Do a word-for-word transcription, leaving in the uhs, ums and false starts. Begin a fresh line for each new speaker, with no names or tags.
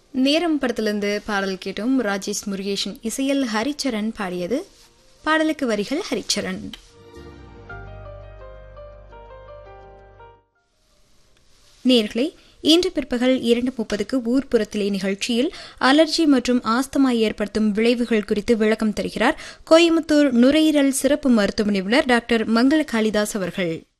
நேரம் படத்திலிருந்து பாடல் கேட்டோம். ராஜேஷ் முருகேசன் இசையில் ஹரிச்சரன் பாடியது. பாடலுக்கு வரிகள் ஹரிச்சரன். நேயர்களே, இன்று பிற்பகல் இரண்டு முப்பதுக்கு ஊர்ப்புறத்திலே நிகழ்ச்சியில் அலர்ஜி மற்றும் ஆஸ்துமா ஏற்படுத்தும் விளைவுகள் குறித்து விளக்கம் தருகிறார் கோயம்புத்தூர் நுரையீரல் சிறப்பு மருத்துவ நிபுணர் டாக்டர் மங்கள காளிதாஸ் அவர்கள்.